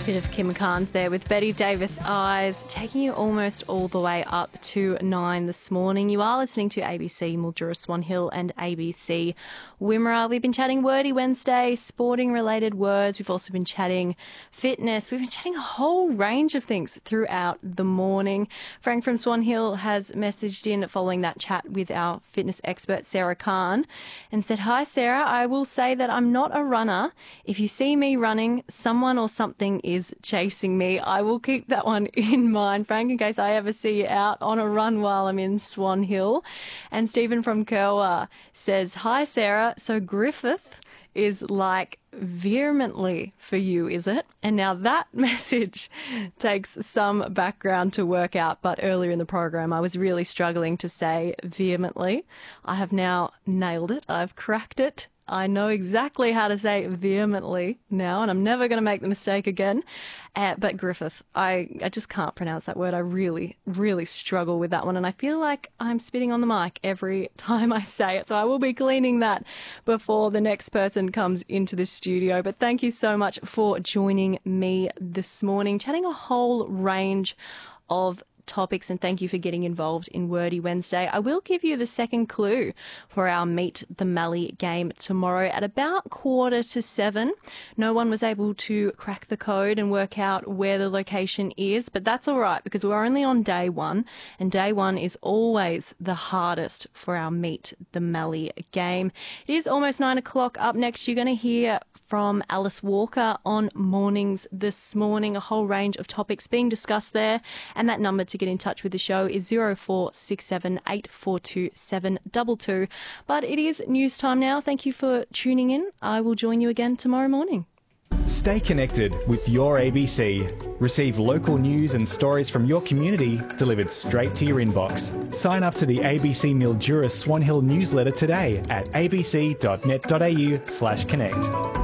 Bit of Kim Carnes there with Betty Davis Eyes, taking you almost all the way up to 9 this morning. You are listening to ABC Mildura Swan Hill and ABC Wimmera. We've been chatting Wordy Wednesday, sporting related words. We've also been chatting fitness. We've been chatting a whole range of things throughout the morning. Frank from Swan Hill has messaged in following that chat with our fitness expert Sarah Khan and said, "Hi Sarah, I will say that I'm not a runner. If you see me running, someone or something is chasing me." I will keep that one in mind, Frank, in case I ever see you out on a run while I'm in Swan Hill. And Stephen from Kerwa says, "Hi Sarah, so Griffith is like vehemently for you, is it?" And now that message takes some background to work out, but earlier in the program I was really struggling to say vehemently. I have now nailed it. I've cracked it. I know exactly how to say vehemently now, and I'm never going to make the mistake again. But Griffith, I just can't pronounce that word. I really, really struggle with that one, and I feel like I'm spitting on the mic every time I say it. So I will be cleaning that before the next person comes into the studio. But thank you so much for joining me this morning, chatting a whole range of topics, and thank you for getting involved in Wordy Wednesday. I will give you the second clue for our Meet the Mallee game tomorrow at about 6:45. No one was able to crack the code and work out where the location is, but that's all right because we're only on day one, and day one is always the hardest for our Meet the Mallee game. It is almost 9 o'clock. Up next, you're going to hear from Alice Walker on Mornings this morning, a whole range of topics being discussed there. And that number to get in touch with the show is 0467 842 722. But it is news time now. Thank you for tuning in. I will join you again tomorrow morning. Stay connected with your ABC. Receive local news and stories from your community delivered straight to your inbox. Sign up to the ABC Mildura Swan Hill newsletter today at abc.net.au/connect.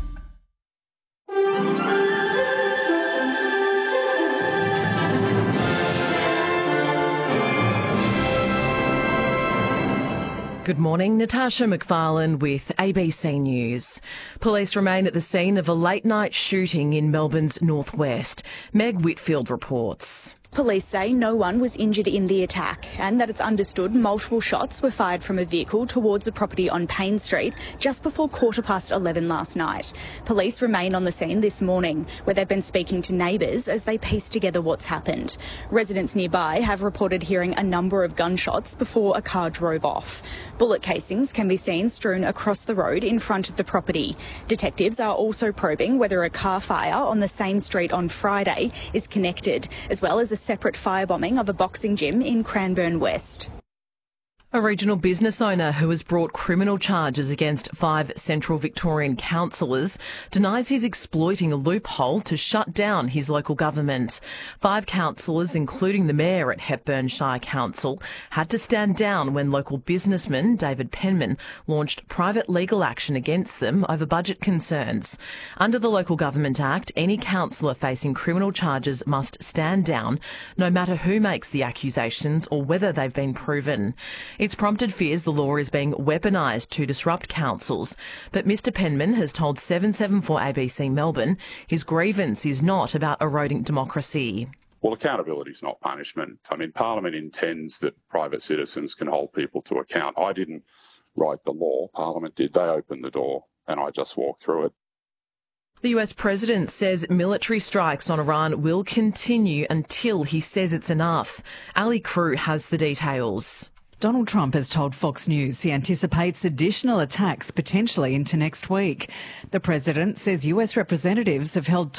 Good morning, Natasha McFarlane with ABC News. Police remain at the scene of a late-night shooting in Melbourne's northwest. Meg Whitfield reports. Police say no one was injured in the attack and that it's understood multiple shots were fired from a vehicle towards a property on Payne Street just before 11:15 last night. Police remain on the scene this morning, where they've been speaking to neighbours as they piece together what's happened. Residents nearby have reported hearing a number of gunshots before a car drove off. Bullet casings can be seen strewn across the road in front of the property. Detectives are also probing whether a car fire on the same street on Friday is connected, as well as a separate firebombing of a boxing gym in Cranbourne West. A regional business owner who has brought criminal charges against 5 Central Victorian councillors denies he's exploiting a loophole to shut down his local government. 5 councillors, including the mayor at Hepburn Shire Council, had to stand down when local businessman David Penman launched private legal action against them over budget concerns. Under the Local Government Act, any councillor facing criminal charges must stand down, no matter who makes the accusations or whether they've been proven. It's prompted fears the law is being weaponised to disrupt councils. But Mr Penman has told 774 ABC Melbourne his grievance is not about eroding democracy. Well, accountability is not punishment. I mean, Parliament intends that private citizens can hold people to account. I didn't write the law. Parliament did. They opened the door and I just walked through it. The US President says military strikes on Iran will continue until he says it's enough. Ali Crew has the details. Donald Trump has told Fox News he anticipates additional attacks potentially into next week. The president says US representatives have held